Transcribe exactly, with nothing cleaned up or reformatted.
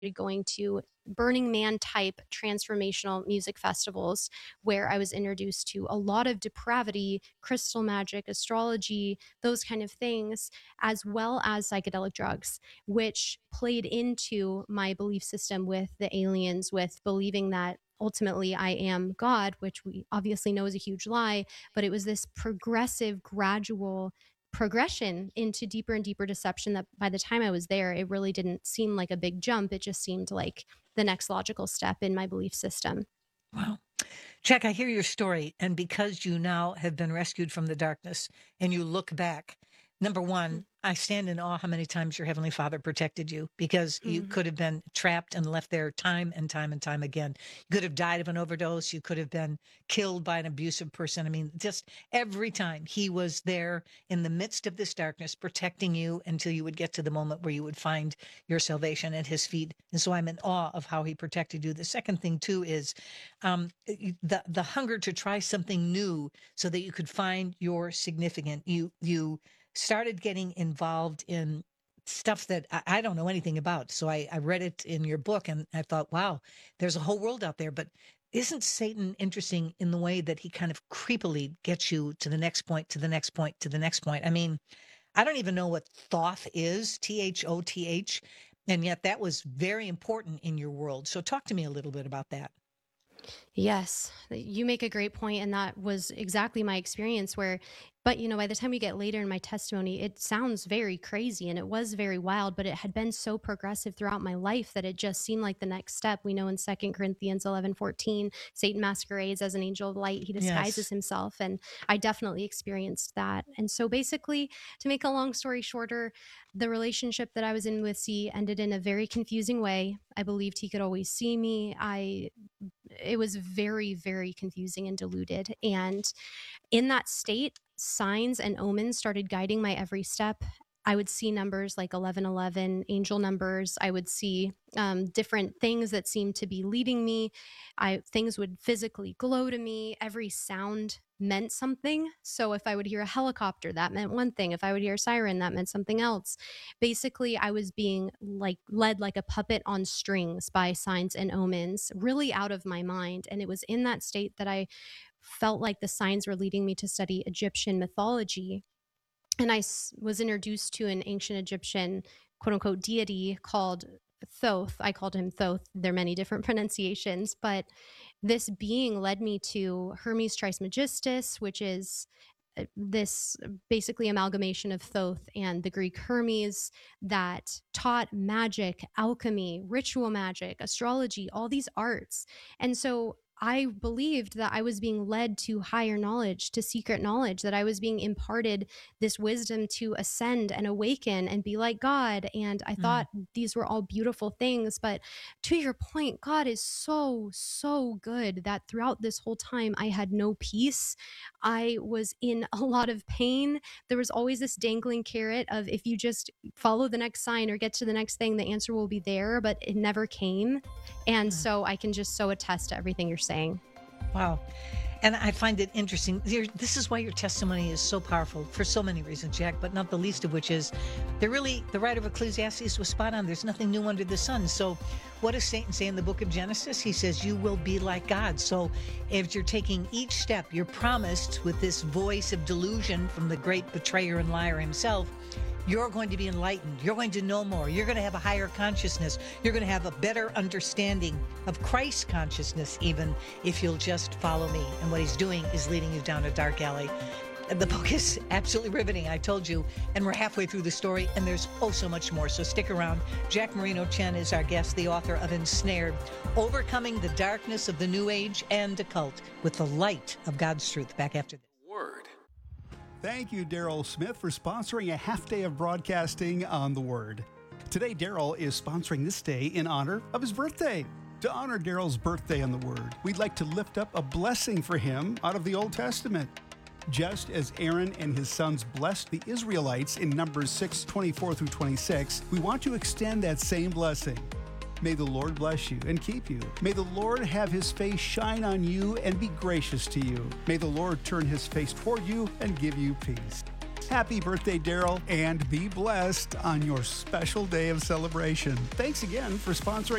going to Burning Man type transformational music festivals where I was introduced to a lot of depravity, crystal magic, astrology, those kind of things, as well as psychedelic drugs, which played into my belief system with the aliens, with believing that ultimately I am God, which we obviously know is a huge lie. But it was this progressive, gradual progression into deeper and deeper deception that by the time I was there, it really didn't seem like a big jump. It just seemed like the next logical step in my belief system. Wow. Jack, I hear your story. And because you now have been rescued from the darkness and you look back, number one, I stand in awe how many times your Heavenly Father protected you because you Mhm. could have been trapped and left there time and time and time again. You could have died of an overdose. You could have been killed by an abusive person. I mean, just every time He was there in the midst of this darkness, protecting you until you would get to the moment where you would find your salvation at His feet. And so I'm in awe of how He protected you. The second thing, too, is um, you- the the hunger to try something new so that you could find your significant. You you started getting involved in stuff that I, I don't know anything about. So I, I read it in your book and I thought, wow, there's a whole world out there. But isn't Satan interesting in the way that he kind of creepily gets you to the next point, to the next point, to the next point? I mean, I don't even know what Thoth is, T H O T H, and yet that was very important in your world. So talk to me a little bit about that. Yes, you make a great point, and that was exactly my experience where but, you know, by the time we get later in my testimony, it sounds very crazy and it was very wild, but it had been so progressive throughout my life that it just seemed like the next step. We know in Second Corinthians eleven fourteen, Satan masquerades as an angel of light. He disguises Yes. himself, and I definitely experienced that. And so basically, to make a long story shorter, the relationship that I was in with C ended in a very confusing way. I believed he could always see me. I it was very, very confusing and diluted. And in that state, signs and omens started guiding my every step. I would see numbers like eleven eleven, angel numbers. I would see um, different things that seemed to be leading me. I things would physically glow to me. Every sound meant something. So if I would hear a helicopter, that meant one thing. If I would hear a siren, that meant something else. Basically, I was being like led like a puppet on strings by signs and omens, really out of my mind. And it was in that state that I felt like the signs were leading me to study Egyptian mythology. And I s- was introduced to an ancient Egyptian quote unquote deity called Thoth. I called him Thoth. There are many different pronunciations, but this being led me to Hermes Trismegistus, which is uh, this basically amalgamation of Thoth and the Greek Hermes that taught magic, alchemy, ritual magic, astrology, all these arts. And so I believed that I was being led to higher knowledge, to secret knowledge, that I was being imparted this wisdom to ascend and awaken and be like God. And I Mm. thought these were all beautiful things. But to your point, God is so, so good that throughout this whole time, I had no peace. I was in a lot of pain. There was always this dangling carrot of if you just follow the next sign or get to the next thing, the answer will be there, but it never came. And Mm. so I can just so attest to everything you're saying. Wow. And I find it interesting. Your- This is why your testimony is so powerful for so many reasons, Jack, but not the least of which is they're really, the writer of Ecclesiastes was spot on. There's nothing new under the sun. So, what does Satan say in the book of Genesis? He says, you will be like God. So, if you're taking each step, you're promised with this voice of delusion from the great betrayer and liar himself. You're going to be enlightened. You're going to know more. You're going to have a higher consciousness. You're going to have a better understanding of Christ consciousness, even if you'll just follow me. And what he's doing is leading you down a dark alley. The book is absolutely riveting, I told you, and we're halfway through the story, and there's oh so much more. So stick around. Jack Marino Chen is our guest, the author of Ensnared, Overcoming the Darkness of the New Age and Occult with the Light of God's Truth. Back after this. Word. Thank you, Daryl Smith, for sponsoring a half day of broadcasting on The Word. Today, Daryl is sponsoring this day in honor of his birthday. To honor Daryl's birthday on The Word, we'd like to lift up a blessing for him out of the Old Testament. Just as Aaron and his sons blessed the Israelites in Numbers six twenty-four through twenty-six, we want to extend that same blessing. May the Lord bless you and keep you. May the Lord have his face shine on you and be gracious to you. May the Lord turn his face toward you and give you peace. Happy birthday, Daryl, and be blessed on your special day of celebration. Thanks again for sponsoring